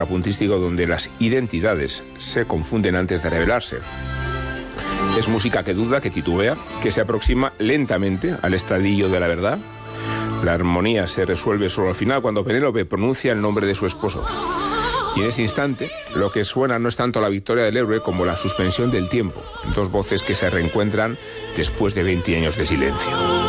apuntístico donde las identidades se confunden antes de revelarse. Es música que duda, que titubea, que se aproxima lentamente al estadillo de la verdad. La armonía se resuelve solo al final, cuando Penélope pronuncia el nombre de su esposo. Y en ese instante, lo que suena no es tanto la victoria del héroe como la suspensión del tiempo. Dos voces que se reencuentran después de 20 años de silencio.